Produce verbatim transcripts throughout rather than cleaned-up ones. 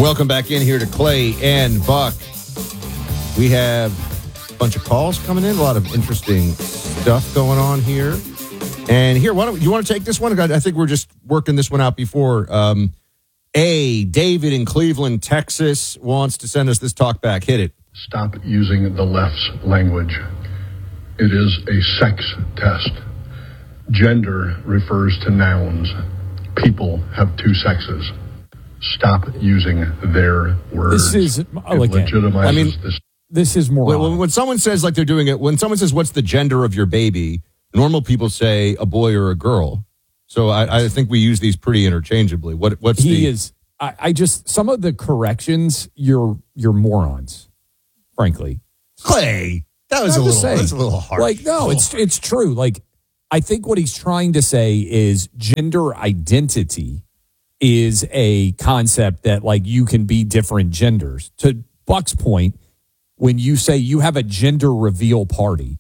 Welcome back in here to Clay and Buck. We have a bunch of calls coming in, a lot of interesting stuff going on here. And here, why don't you want to take this one? I think we're just working this one out before. Um, A, David in Cleveland, Texas, wants to send us this talk back. Hit it. Stop using the left's language. It is a sex test. Gender refers to nouns. People have two sexes. Stop using their words. This is it like, legitimizes I mean, this. This is more. When, when someone says like they're doing it, when someone says, "What's the gender of your baby?" Normal people say a boy or a girl. So I, I think we use these pretty interchangeably. What what's he the? is. I, I just some of the corrections. You're you're morons. Frankly, Clay. That was I'm a just little. saying. That's a little hard. Like no, it's it's true. Like I think what he's trying to say is gender identity is a concept that like you can be different genders. To Buck's point, when you say you have a gender reveal party,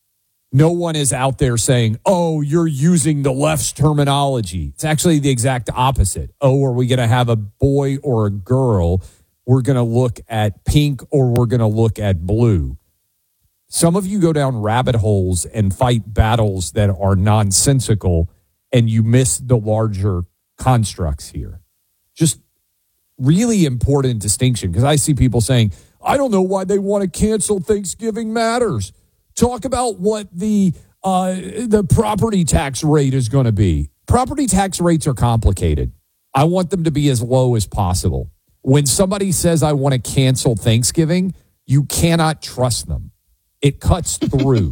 no one is out there saying, oh, you're using the left's terminology. It's actually the exact opposite. Oh, are we going to have a boy or a girl? We're going to look at pink or we're going to look at blue. Some of you go down rabbit holes and fight battles that are nonsensical, and you miss the larger constructs here. Just really important distinction, because I see people saying, I don't know why they want to cancel Thanksgiving Matters. Talk about what the uh, the property tax rate is going to be. Property tax rates are complicated. I want them to be as low as possible. When somebody says I want to cancel Thanksgiving, you cannot trust them. It cuts through.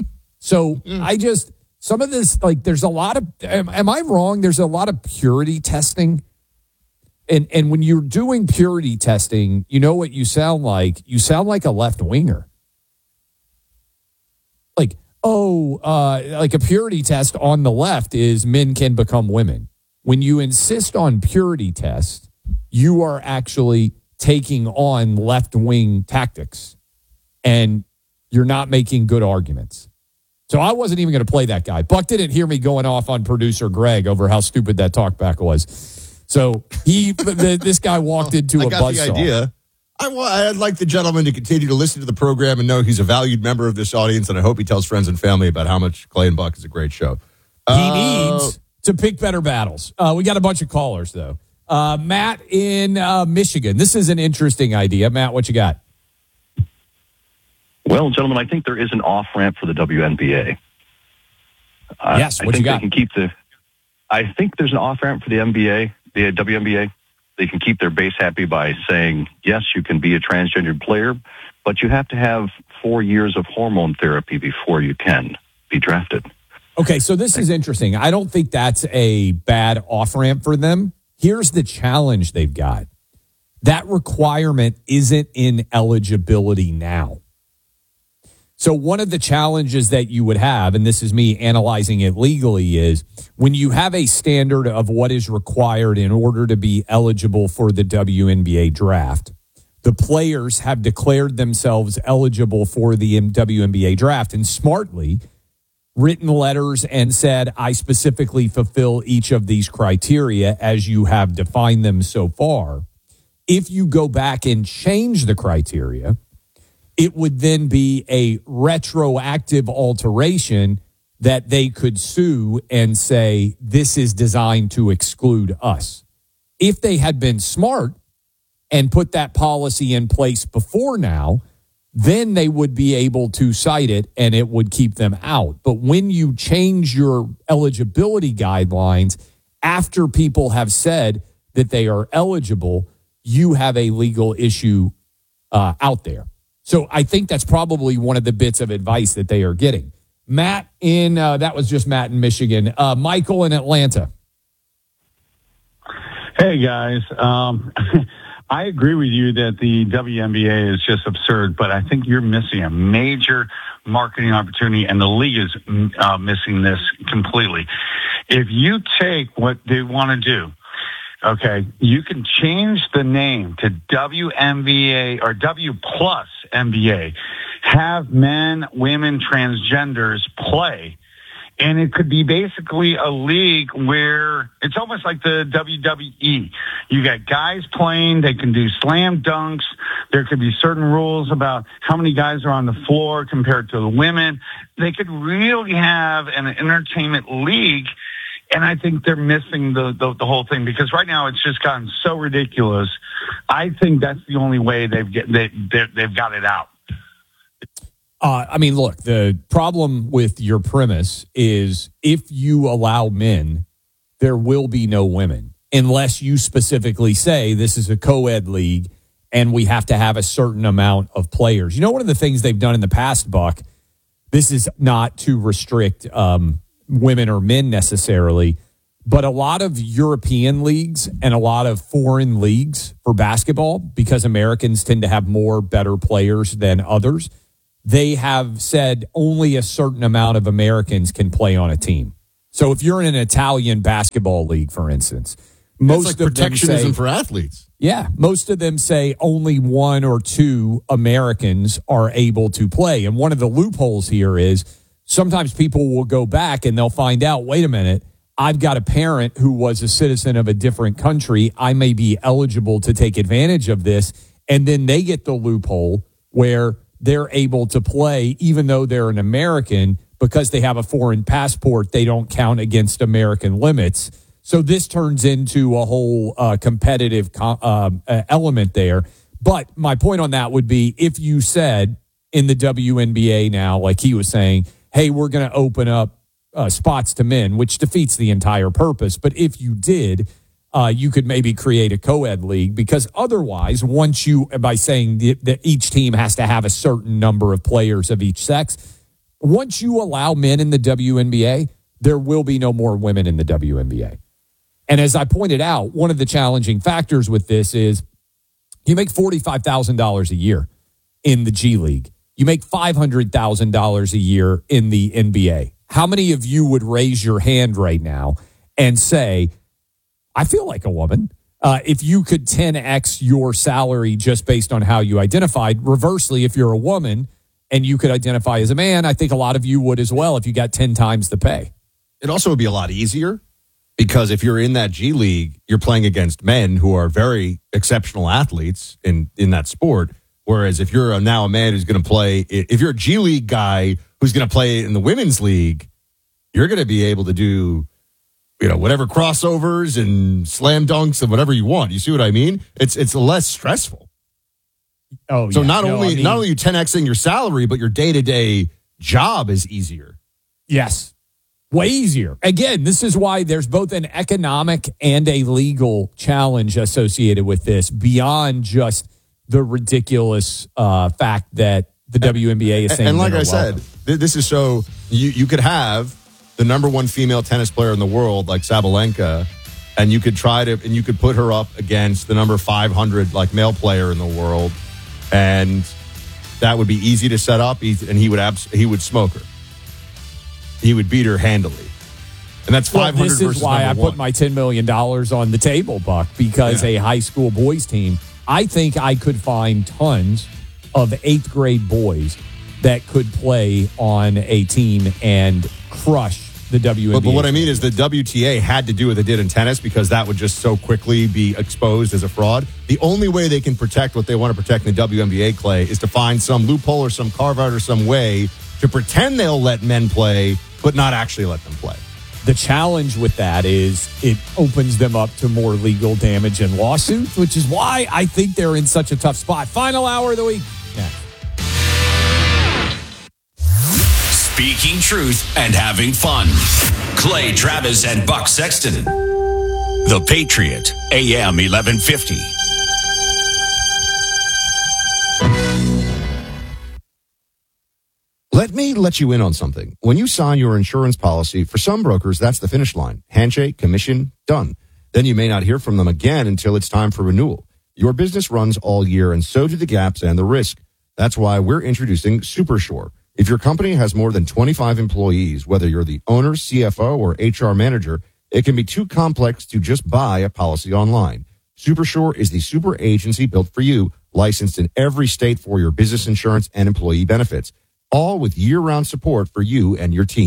So I just, some of this, like there's a lot of, am, am I wrong? There's a lot of purity testing. And and when you're doing purity testing, you know what you sound like? You sound like a left-winger. Like, oh, uh, like a purity test on the left is men can become women. When you insist on purity tests, you are actually taking on left-wing tactics. And you're not making good arguments. So I wasn't even going to play that guy. Buck didn't hear me going off on producer Greg over how stupid that talkback was. So he, the, this guy walked into I a got buzzsaw. the idea. I, I'd like the gentleman to continue to listen to the program and know he's a valued member of this audience, and I hope he tells friends and family about how much Clay and Buck is a great show. He uh, needs to pick better battles. Uh, we got a bunch of callers, though. Uh, Matt in uh, Michigan. This is an interesting idea. Matt, what you got? Well, gentlemen, I think there is an off-ramp for the W N B A. Uh, yes, what I think you got? They can keep the, I think there's an off-ramp for the N B A, the W N B A. They can keep their base happy by saying, yes, you can be a transgendered player, but you have to have four years of hormone therapy before you can be drafted. Okay, so this is interesting. I don't think that's a bad off-ramp for them. Here's the challenge they've got. That requirement isn't in eligibility now. So one of the challenges that you would have, and this is me analyzing it legally, is when you have a standard of what is required in order to be eligible for the W N B A draft, the players have declared themselves eligible for the W N B A draft and smartly written letters and said, I specifically fulfill each of these criteria as you have defined them so far. If you go back and change the criteria, it would then be a retroactive alteration that they could sue and say, this is designed to exclude us. If they had been smart and put that policy in place before now, then they would be able to cite it and it would keep them out. But when you change your eligibility guidelines after people have said that they are eligible, you have a legal issue uh, out there. So I think that's probably one of the bits of advice that they are getting. Matt in, uh, that was just Matt in Michigan. Uh, Michael in Atlanta. Hey, guys. Um, I agree with you that the W N B A is just absurd, but I think you're missing a major marketing opportunity, and the league is uh, missing this completely. If you take what they want to do, okay, you can change the name to W N B A or W plus N B A. Have men, women, transgenders play, And it could be basically a league where it's almost like the W W E. You got guys playing, they can do slam dunks. There could be certain rules about how many guys are on the floor compared to the women. They could really have an entertainment league. And I think they're missing the, the, the whole thing because right now it's just gotten so ridiculous. I think that's the only way they've get, they, they've got it out. Uh, I mean, look, the problem with your premise is if you allow men, there will be no women unless you specifically say this is a co-ed league and we have to have a certain amount of players. You know, one of the things they've done in the past, Buck, this is not to restrict um, women or men necessarily, but a lot of European leagues and a lot of foreign leagues for basketball, because Americans tend to have more better players than others, they have said only a certain amount of Americans can play on a team. So if you're in an Italian basketball league, for instance, most like of protectionism them say, for athletes. Yeah, most of them say only one or two Americans are able to play. And one of the loopholes here is sometimes people will go back and they'll find out, wait a minute, I've got a parent who was a citizen of a different country. I may be eligible to take advantage of this. And then they get the loophole where they're able to play even though they're an American because they have a foreign passport. They don't count against American limits. So this turns into a whole uh, competitive co- uh, uh, element there. But my point on that would be if you said in the W N B A now, like he was saying, hey, we're going to open up uh, spots to men, which defeats the entire purpose. But if you did, Uh, you could maybe create a co-ed league because otherwise, once you, by saying that each team has to have a certain number of players of each sex, once you allow men in the W N B A, there will be no more women in the W N B A. And as I pointed out, one of the challenging factors with this is you make forty-five thousand dollars a year in the G League. You make five hundred thousand dollars a year in the N B A. How many of you would raise your hand right now and say, I feel like a woman. Uh, if you could ten X your salary just based on how you identified, reversely, if you're a woman and you could identify as a man, I think a lot of you would as well if you got ten times the pay. It also would be a lot easier because if you're in that G League, you're playing against men who are very exceptional athletes in, in that sport. Whereas if you're a, now a man who's going to play, if you're a G League guy who's going to play in the women's league, you're going to be able to do, you know, whatever crossovers and slam dunks and whatever you want. You see what I mean? It's it's less stressful. Oh, so yeah. not no, only I mean, not only are you ten Xing your salary, but your day to day job is easier. Yes, way easier. Again, this is why there's both an economic and a legal challenge associated with this beyond just the ridiculous uh, fact that the W N B A is saying. And like I welcome. said, th- this is so you you could have the number one female tennis player in the world, like Sabalenka, and you could try to, and you could put her up against the number five hundred, like, male player in the world, and that would be easy to set up, and he would abs- he would smoke her. He would beat her handily. And that's five hundred well, this versus is why I number put one. my ten million dollars on the table, Buck, because Yeah. a high school boys team, I think I could find tons of eighth grade boys that could play on a team and crush the W N B A. But, but what I mean is the W T A had to do what they did in tennis because that would just so quickly be exposed as a fraud. The only way they can protect what they want to protect in the W N B A, Clay, is to find some loophole or some carve-out or some way to pretend they'll let men play, but not actually let them play. The challenge with that is it opens them up to more legal damage and lawsuits, which is why I think they're in such a tough spot. Final hour of the week. Next. Speaking truth and having fun. Clay Travis and Buck Sexton. The Patriot, A M eleven fifty. Let me let you in on something. When you sign your insurance policy, for some brokers, that's the finish line. Handshake, commission, done. Then you may not hear from them again until it's time for renewal. Your business runs all year, and so do the gaps and the risk. That's why we're introducing SuperSure. If your company has more than twenty-five employees, whether you're the owner, C F O, or H R manager, it can be too complex to just buy a policy online. SuperSure is the super agency built for you, licensed in every state for your business insurance and employee benefits, all with year-round support for you and your team.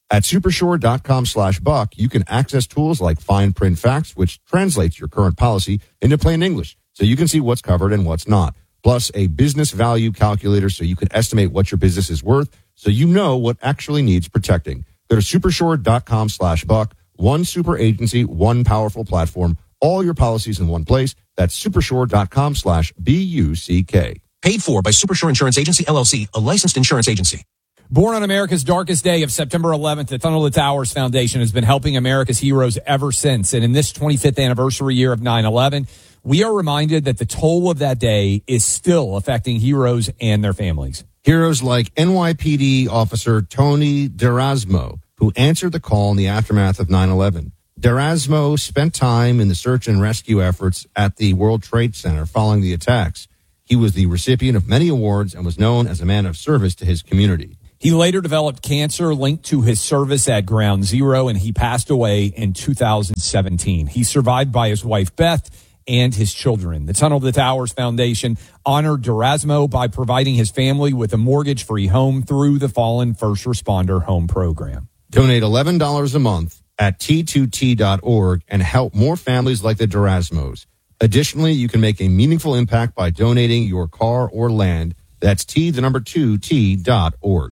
At supershore.com slash buck, you can access tools like fine print facts, which translates your current policy into plain English, so you can see what's covered and what's not. Plus a business value calculator so you can estimate what your business is worth, so you know what actually needs protecting. Go to supershore.com slash buck. One super agency, one powerful platform, all your policies in one place. That's supershore.com slash B-U-C-K. Paid for by Supershore Insurance Agency, L L C, a licensed insurance agency. Born on America's darkest day of September eleventh, the Tunnel to Towers Foundation has been helping America's heroes ever since. And in this twenty-fifth anniversary year of nine eleven, we are reminded that the toll of that day is still affecting heroes and their families. Heroes like N Y P D officer Tony D'Erasmo, who answered the call in the aftermath of nine eleven. D'Erasmo spent time in the search and rescue efforts at the World Trade Center following the attacks. He was the recipient of many awards and was known as a man of service to his community. He later developed cancer linked to his service at Ground Zero, and he passed away in two thousand seventeen. He's survived by his wife, Beth, and his children. The Tunnel to the Towers Foundation honored D'Erasmo by providing his family with a mortgage-free home through the Fallen First Responder Home Program. Donate eleven dollars a month at T two T dot org and help more families like the D'Erasmos. Additionally, you can make a meaningful impact by donating your car or land. That's T, the number two, T dot org.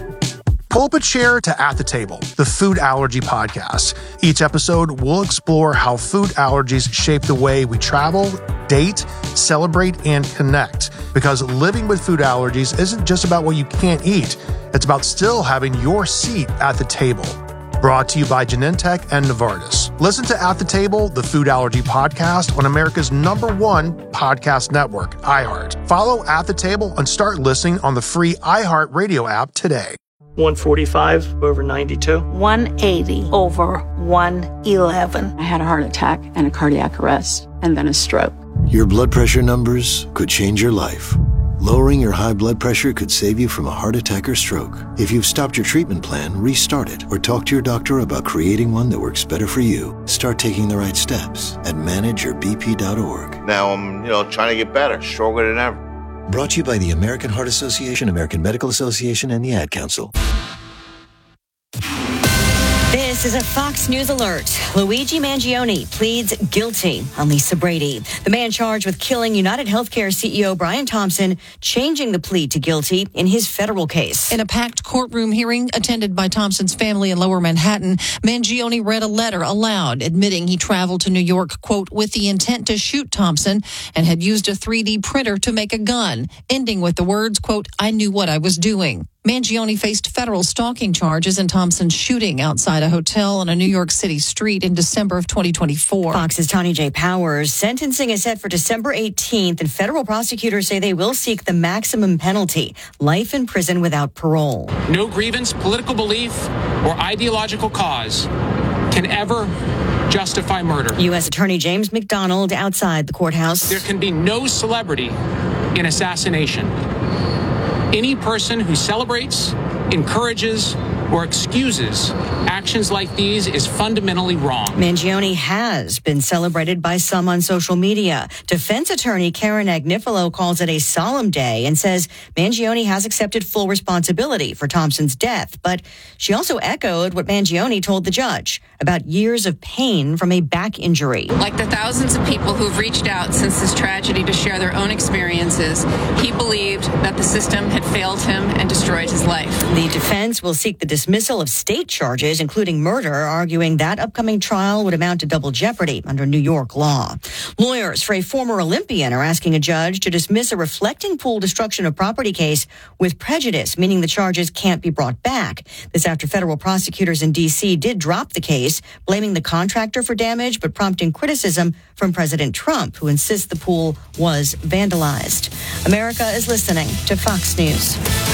Pull up a chair to At the Table, the food allergy podcast. Each episode, we'll explore how food allergies shape the way we travel, date, celebrate, and connect. Because living with food allergies isn't just about what you can't eat. It's about still having your seat at the table. Brought to you by Genentech and Novartis. Listen to At the Table, the food allergy podcast on America's number one podcast network, iHeart. Follow At the Table and start listening on the free iHeart Radio app today. one forty-five over ninety-two. one eighty over one eleven. I had a heart attack and a cardiac arrest and then a stroke. Your blood pressure numbers could change your life. Lowering your high blood pressure could save you from a heart attack or stroke. If you've stopped your treatment plan, restart it or talk to your doctor about creating one that works better for you. Start taking the right steps at manage your b p dot org. Now I'm, you know, trying to get better, stronger than ever. Brought to you by the American Heart Association, American Medical Association, and the Ad Council. This is a Fox News alert. Luigi Mangione pleads guilty on Lisa Brady. The man charged with killing United Healthcare C E O Brian Thompson, changing the plea to guilty in his federal case. In a packed courtroom hearing attended by Thompson's family in Lower Manhattan, Mangione read a letter aloud admitting he traveled to New York, quote, with the intent to shoot Thompson and had used a three D printer to make a gun, ending with the words, quote, I knew what I was doing. Mangione faced federal stalking charges in Thompson's shooting outside a hotel on a New York City street in December of twenty twenty-four. Fox's Tani J. Powers. Sentencing is set for December eighteenth, and federal prosecutors say they will seek the maximum penalty, life in prison without parole. No grievance, political belief, or ideological cause can ever justify murder. U S Attorney James McDonald outside the courthouse. There can be no celebrity in assassination. Any person who celebrates, encourages, or excuses actions like these is fundamentally wrong. Mangione has been celebrated by some on social media. Defense attorney Karen Agnifilo calls it a solemn day and says Mangione has accepted full responsibility for Thompson's death. But she also echoed what Mangione told the judge about years of pain from a back injury. Like the thousands of people who've reached out since this tragedy to share their own experiences, he believed that the system had failed him and destroyed his life. The defense will seek the dismissal of state charges, including murder, arguing that upcoming trial would amount to double jeopardy under New York law. Lawyers for a former Olympian are asking a judge to dismiss a reflecting pool destruction of property case with prejudice, meaning the charges can't be brought back. This after federal prosecutors in D C did drop the case, blaming the contractor for damage, but prompting criticism from President Trump, who insists the pool was vandalized. America is listening to Fox News.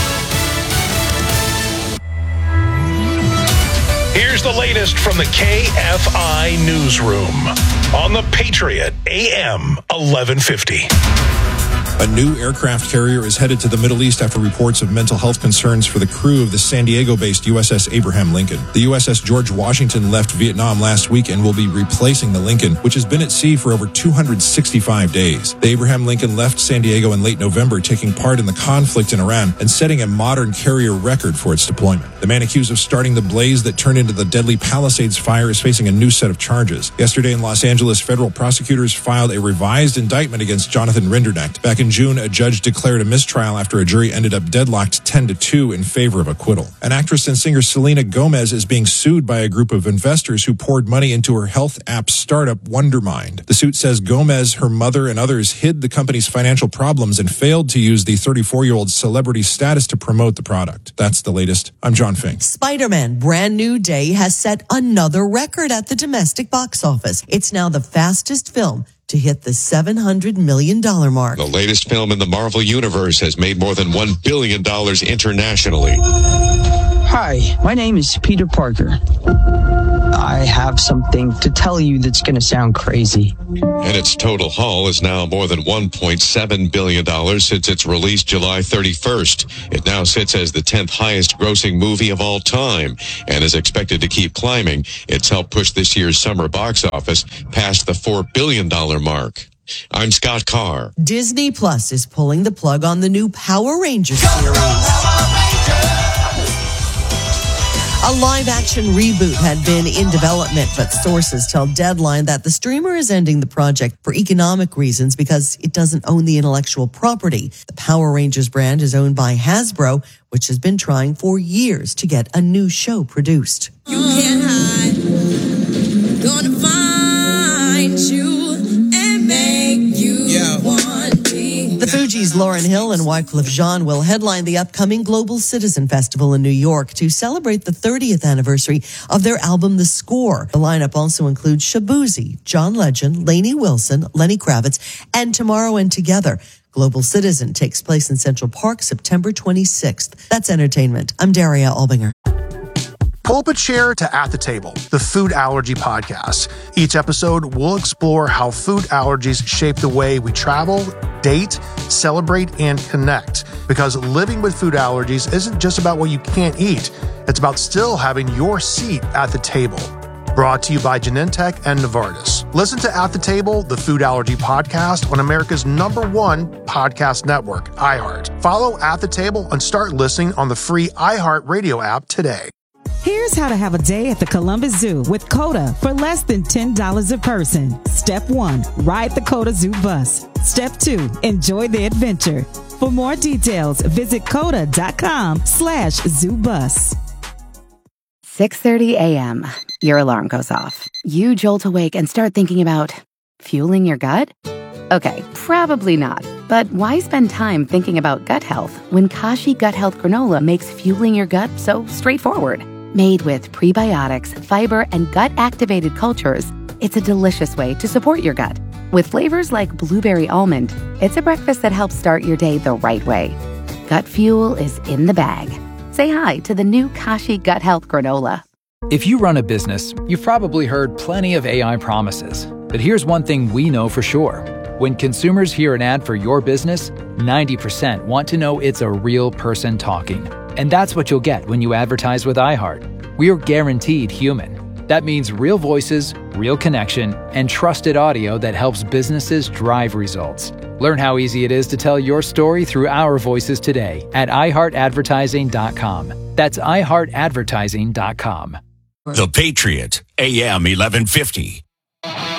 Here's the latest from the K F I Newsroom on the Patriot A M eleven fifty. A new aircraft carrier is headed to the Middle East after reports of mental health concerns for the crew of the San Diego-based U S S Abraham Lincoln. The U S S George Washington left Vietnam last week and will be replacing the Lincoln, which has been at sea for over two hundred sixty-five days. The Abraham Lincoln left San Diego in late November, taking part in the conflict in Iran and setting a modern carrier record for its deployment. The man accused of starting the blaze that turned into the deadly Palisades fire is facing a new set of charges. Yesterday in Los Angeles, federal prosecutors filed a revised indictment against Jonathan Rinderknecht. Back in June, a judge declared a mistrial after a jury ended up deadlocked ten to two in favor of acquittal. An actress and singer Selena Gomez is being sued by a group of investors who poured money into her health app startup Wondermind. The suit says Gomez, her mother, and others hid the company's financial problems and failed to use the thirty-four-year-old celebrity status to promote the product. That's the latest. I'm John Fink. Spider-Man Brand New Day has set another record at the domestic box office. It's now the fastest film to hit the seven hundred million dollars mark. The latest film in the Marvel Universe has made more than one billion dollars internationally. Hi, my name is Peter Parker. I have something to tell you that's going to sound crazy. And its total haul is now more than one point seven billion dollars since its release July thirty-first. It now sits as the tenth highest grossing movie of all time and is expected to keep climbing. It's helped push this year's summer box office past the four billion dollars mark. I'm Scott Carr. Disney Plus is pulling the plug on the new Power Rangers series. A live-action reboot had been in development, but sources tell Deadline that the streamer is ending the project for economic reasons because it doesn't own the intellectual property. The Power Rangers brand is owned by Hasbro, which has been trying for years to get a new show produced. You can't hide. Gonna find you and make you yeah. want me. The Fugees' Lauryn Hill and Wyclef Jean will headline the upcoming Global Citizen Festival in New York to celebrate the thirtieth anniversary of their album The Score. The lineup also includes Shaboozey, John Legend, Lainey Wilson, Lenny Kravitz, and Tomorrow and Together. Global Citizen takes place in Central Park September twenty-sixth. That's entertainment. I'm Daria Albinger. Pull up a chair to At the Table, the Food Allergy Podcast. Each episode, we'll explore how food allergies shape the way we travel, date, celebrate, and connect. Because living with food allergies isn't just about what you can't eat. It's about still having your seat at the table. Brought to you by Genentech and Novartis. Listen to At the Table, the Food Allergy Podcast on America's number one podcast network, iHeart. Follow At the Table and start listening on the free iHeart Radio app today. Here's how to have a day at the Columbus Zoo with COTA for less than ten dollars a person. Step one, ride the COTA Zoo bus. Step two, enjoy the adventure. For more details, visit coda.com slash zoo bus. six thirty a.m. Your alarm goes off. You jolt awake and start thinking about fueling your gut? Okay, probably not. But why spend time thinking about gut health when Kashi Gut Health Granola makes fueling your gut so straightforward? Made with prebiotics, fiber, and gut-activated cultures, it's a delicious way to support your gut. With flavors like blueberry almond, it's a breakfast that helps start your day the right way. Gut fuel is in the bag. Say hi to the new Kashi Gut Health Granola. If you run a business, you've probably heard plenty of A I promises. But here's one thing we know for sure. When consumers hear an ad for your business, ninety percent want to know it's a real person talking. And that's what you'll get when you advertise with iHeart. We are guaranteed human. That means real voices, real connection, and trusted audio that helps businesses drive results. Learn how easy it is to tell your story through our voices today at i heart advertising dot com. That's i heart advertising dot com. The Patriot, A M eleven fifty.